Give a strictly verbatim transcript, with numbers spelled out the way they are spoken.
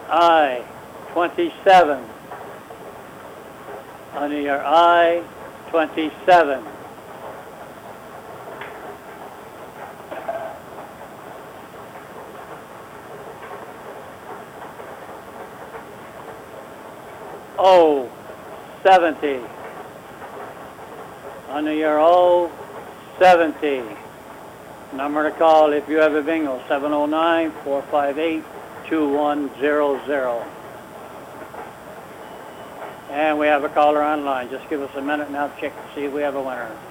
I twenty-seven. Under your I twenty-seven. O seventy. Under your O seventy. Number to call if you have a bingo, seven oh nine, four five eight, two one zero zero. And we have a caller online. Just give us a minute now to check to see if we have a winner.